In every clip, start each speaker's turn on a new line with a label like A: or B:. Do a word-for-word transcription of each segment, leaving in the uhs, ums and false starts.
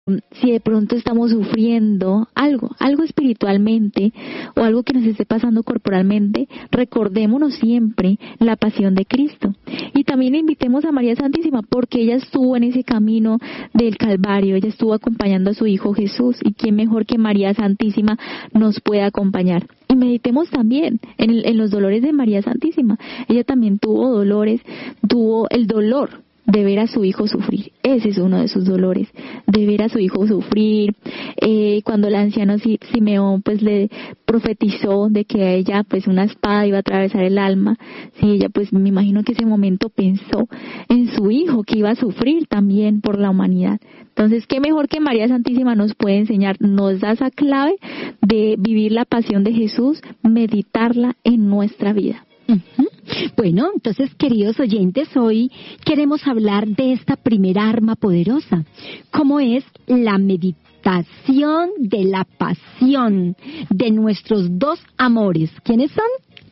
A: si de pronto estamos sufriendo algo, algo espiritualmente o algo que nos esté pasando corporalmente, recordémonos siempre la pasión de Cristo. Y también invitemos a María Santísima porque ella estuvo en ese camino del Calvario, ella estuvo acompañando a su Hijo Jesús, y quién mejor que María Santísima nos pueda acompañar. Y meditemos también en, el, en los dolores de María Santísima. Ella también tuvo dolores, tuvo el dolor de ver a su hijo sufrir. Ese es uno de sus dolores, de ver a su hijo sufrir. Eh, cuando el anciano Simeón pues le profetizó de que a ella pues una espada iba a atravesar el alma, sí, ella pues me imagino que ese momento pensó en su hijo que iba a sufrir también por la humanidad. Entonces, qué mejor que María Santísima nos puede enseñar, nos da esa clave de vivir la pasión de Jesús, meditarla en nuestra vida.
B: Uh-huh. Bueno, entonces, queridos oyentes, hoy queremos hablar de esta primera arma poderosa, cómo es la meditación de la pasión de nuestros dos amores. ¿Quiénes son?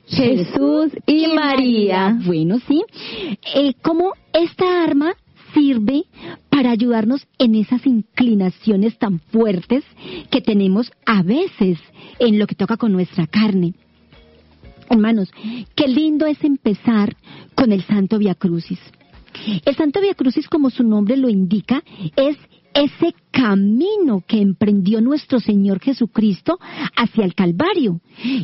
A: Jesús y, y María.
B: María. Bueno, sí. Eh, cómo esta arma sirve para ayudarnos en esas inclinaciones tan fuertes que tenemos a veces en lo que toca con nuestra carne. Hermanos, qué lindo es empezar con el Santo Vía Crucis. El Santo Vía Crucis, como su nombre lo indica, es ese camino que emprendió nuestro Señor Jesucristo hacia el Calvario.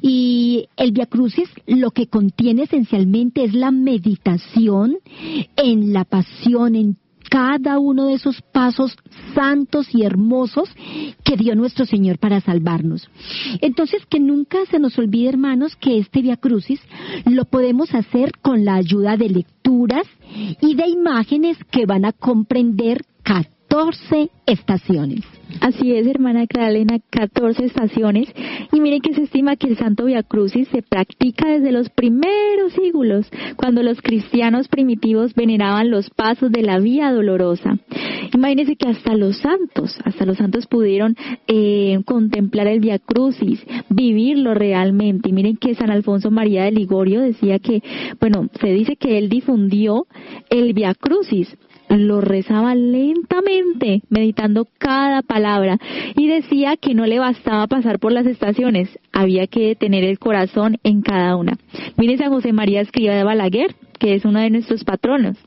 B: Y el Vía Crucis lo que contiene esencialmente es la meditación en la pasión, en cada uno de esos pasos santos y hermosos que dio nuestro Señor para salvarnos. Entonces, que nunca se nos olvide, hermanos, que este Vía Crucis lo podemos hacer con la ayuda de lecturas y de imágenes que van a comprender catorce estaciones.
A: Así es, hermana Clara Elena, catorce estaciones. Y miren que se estima que el Santo Vía Crucis se practica desde los primeros siglos, cuando los cristianos primitivos veneraban los pasos de la Vía Dolorosa. Imagínense que hasta los santos, hasta los santos pudieron eh, contemplar el Vía Crucis, vivirlo realmente. Y miren que San Alfonso María de Ligorio decía que, bueno, se dice que él difundió el Vía Crucis, lo rezaba lentamente, meditando cada palabra, y decía que no le bastaba pasar por las estaciones, había que tener el corazón en cada una. Miren San José María Escrivá de Balaguer, que es uno de nuestros patronos.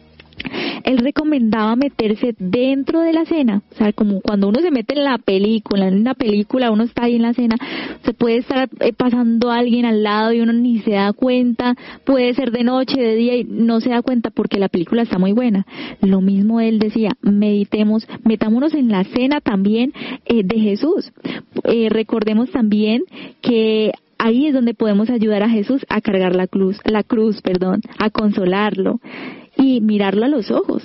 A: Él recomendaba meterse dentro de la cena, o sea, como cuando uno se mete en la película, en una película uno está ahí en la cena, se puede estar pasando a alguien al lado y uno ni se da cuenta, puede ser de noche, de día y no se da cuenta porque la película está muy buena. Lo mismo él decía, meditemos, metámonos en la cena también eh, de Jesús. Eh, recordemos también que ahí es donde podemos ayudar a Jesús a cargar la cruz, la cruz, perdón, a consolarlo y mirarlo a los ojos.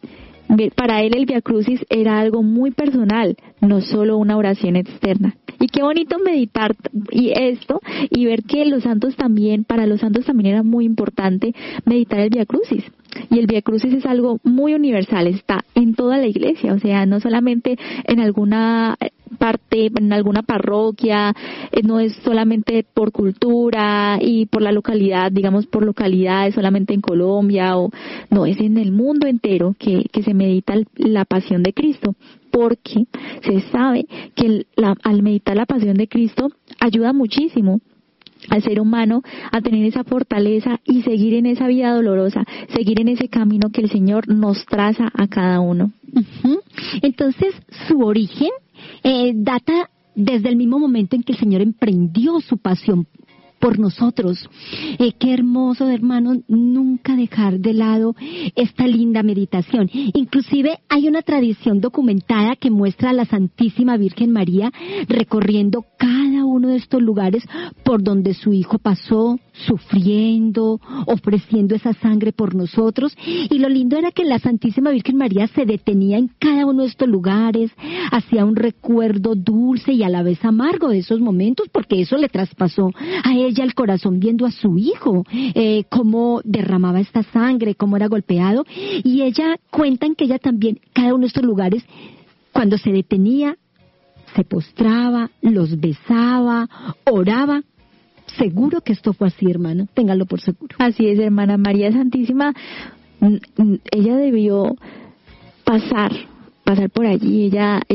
A: Para él el Vía Crucis era algo muy personal, no solo una oración externa. Y qué bonito meditar y esto y ver que los santos también, para los santos también era muy importante meditar el Vía Crucis. Y el Vía Crucis es algo muy universal, está en toda la iglesia, o sea, no solamente en alguna parte, en alguna parroquia, no es solamente por cultura y por la localidad, digamos por localidades, solamente en Colombia, o no, es en el mundo entero que, que se medita la pasión de Cristo, porque se sabe que la, al meditar la pasión de Cristo ayuda muchísimo al ser humano a tener esa fortaleza y seguir en esa vida dolorosa, seguir en ese camino que el Señor nos traza a cada uno.
B: Uh-huh. Entonces, su origen eh, data desde el mismo momento en que el Señor emprendió su pasión por nosotros. Eh, qué hermoso, hermano, nunca dejar de lado esta linda meditación. Inclusive hay una tradición documentada que muestra a la Santísima Virgen María recorriendo cada uno de estos lugares por donde su Hijo pasó, sufriendo, ofreciendo esa sangre por nosotros. Y lo lindo era que la Santísima Virgen María se detenía en cada uno de estos lugares, hacía un recuerdo dulce y a la vez amargo de esos momentos, porque eso le traspasó a ella el corazón viendo a su hijo, eh, cómo derramaba esta sangre, cómo era golpeado. Y ella cuenta que ella también, cada uno de estos lugares, cuando se detenía, se postraba, los besaba, oraba. Seguro que esto fue así, hermana, ténganlo por seguro.
A: Así es, hermana. María Santísima, ella debió pasar, pasar por allí, ella